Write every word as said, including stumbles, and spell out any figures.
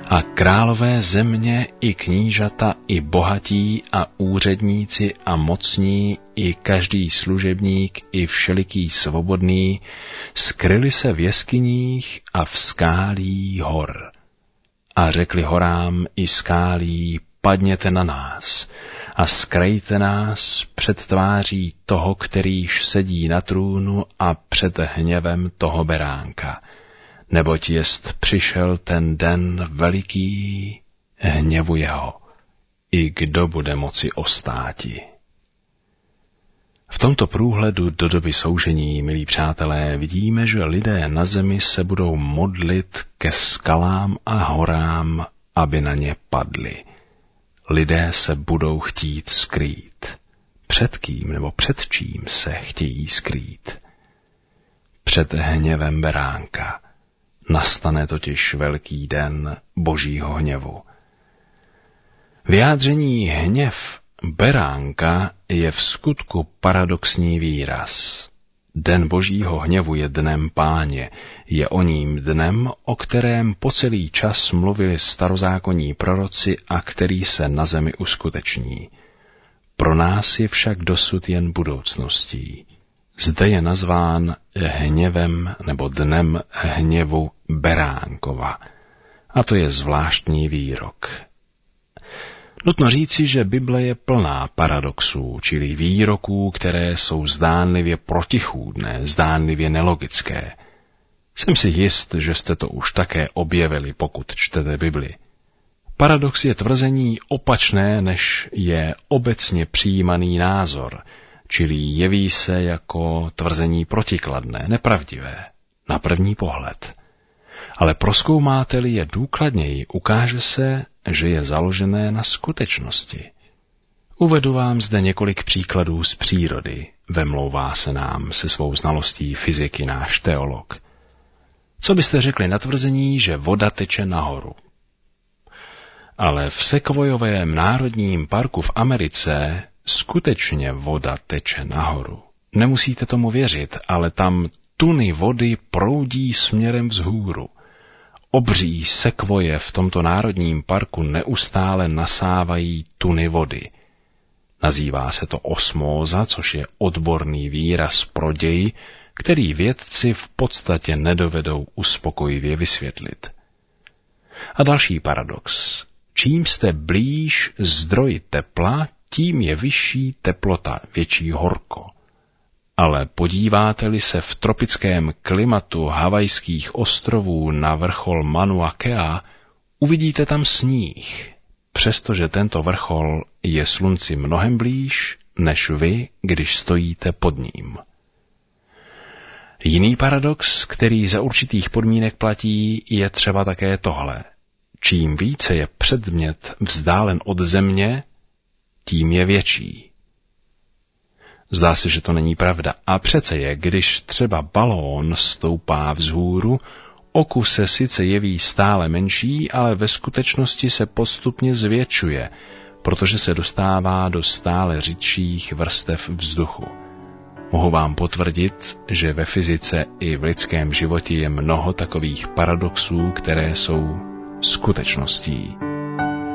A králové země i knížata i bohatí a úředníci a mocní i každý služebník i všeliký svobodný skryli se v jeskyních a v skálí hor. A řekli horám i skálí, padněte na nás a skrejte nás před tváří toho, kterýž sedí na trůnu a před hněvem toho beránka. Neboť jest přišel ten den veliký hněvu jeho, i kdo bude moci ostáti. V tomto průhledu do doby soužení, milí přátelé, vidíme, že lidé na zemi se budou modlit ke skalám a horám, aby na ně padli. Lidé se budou chtít skrýt. Před kým nebo před čím se chtějí skrýt? Před hněvem beránka. Nastane totiž velký den Božího hněvu. Vyjádření hněv beránka je v skutku paradoxní výraz. Den Božího hněvu je dnem Páně, je o ním dnem, o kterém po celý čas mluvili starozákonní proroci a který se na zemi uskuteční. Pro nás je však dosud jen budoucností. Zde je nazván hněvem nebo dnem hněvu beránkova. A to je zvláštní výrok. Nutno říci, že Bible je plná paradoxů, čili výroků, které jsou zdánlivě protichůdné, zdánlivě nelogické. Jsem si jist, že jste to už také objevili, pokud čtete Bibli. Paradox je tvrzení opačné, než je obecně přijímaný názor, čili jeví se jako tvrzení protikladné, nepravdivé, na první pohled. Ale prozkoumáte-li je důkladněji, ukáže se, že je založené na skutečnosti. Uvedu vám zde několik příkladů z přírody, vemlouvá se nám se svou znalostí fyziky náš teolog. Co byste řekli na tvrzení, že voda teče nahoru? Ale v Sekvojovém národním parku v Americe skutečně voda teče nahoru. Nemusíte tomu věřit, ale tam tuny vody proudí směrem vzhůru. Obří sekvoje v tomto národním parku neustále nasávají tuny vody. Nazývá se to osmóza, což je odborný výraz pro děj, který vědci v podstatě nedovedou uspokojivě vysvětlit. A další paradox. Čím jste blíž zdroji tepla, tím je vyšší teplota, větší horko. Ale podíváte-li se v tropickém klimatu Havajských ostrovů na vrchol Mauna Kea, uvidíte tam sníh, přestože tento vrchol je slunci mnohem blíž, než vy, když stojíte pod ním. Jiný paradox, který za určitých podmínek platí, je třeba také tohle. Čím více je předmět vzdálen od země, tím je větší. Zdá se, že to není pravda. A přece je, když třeba balón stoupá vzhůru, oku se sice jeví stále menší, ale ve skutečnosti se postupně zvětšuje, protože se dostává do stále řidších vrstev vzduchu. Mohu vám potvrdit, že ve fyzice i v lidském životě je mnoho takových paradoxů, které jsou skutečností.